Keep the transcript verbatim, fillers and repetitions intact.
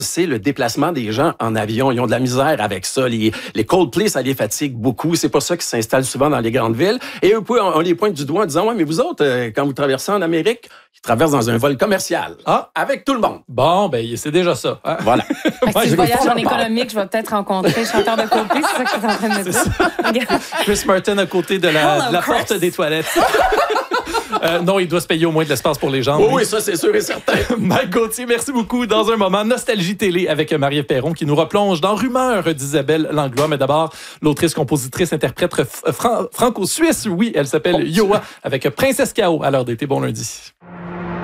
c'est le déplacement des gens en avion. Ils ont de la misère avec ça. Les, les Coldplay, ça les fatigue beaucoup. C'est pas ça qui s'installe souvent dans les grandes villes. Et eux, on, on les pointe du doigt en disant, ouais, mais vous autres, euh, quand vous traversez en Amérique, ils traversent dans un vol commercial. Ah. Avec tout le monde. Bon, ben c'est déjà ça. Hein? Voilà. Fait que si je voyage en économique, je vais peut-être rencontrer le chanteur de Coldplay. C'est ça que tu es en train de me dire. Chris Martin à côté de la, Hello, de la Chris. porte des toilettes. Euh, non, il doit se payer au moins de l'espace pour les jambes. Oh, oui, ça, c'est sûr et certain. Mike Gauthier, merci beaucoup. Dans un moment, Nostalgie Télé avec Marie-Ève Perron qui nous replonge dans Rumeur d'Isabelle Langlois. Mais d'abord, l'autrice, compositrice, interprète fran- franco-suisse, oui, elle s'appelle Oh, Yoa avec Princesse K O à l'heure d'été. Bon lundi.